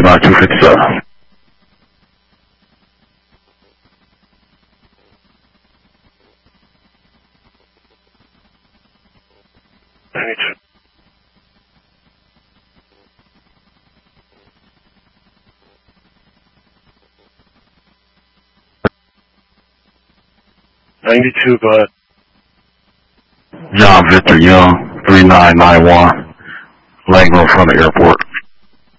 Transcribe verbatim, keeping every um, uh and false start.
nine two fifty-seven. ninety-two. ninety-two, go ahead. John Victor Young, three nine nine one, Langville from the airport.